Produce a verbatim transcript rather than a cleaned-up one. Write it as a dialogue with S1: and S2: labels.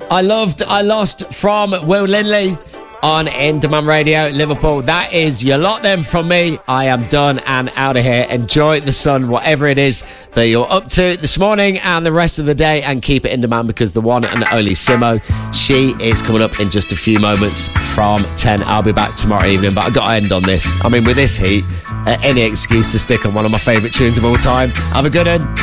S1: I loved, I lost from Will Lindley on In Demand Radio, Liverpool. That is your lot then from me. I am done and out of here. Enjoy the sun, whatever it is that you're up to this morning and the rest of the day, and keep it in demand, because the one and only Simo, she is coming up in just a few moments from ten. I'll be back tomorrow evening, but I've got to end on this. I mean, with this heat, uh, any excuse to stick on one of my favourite tunes of all time. Have a good one.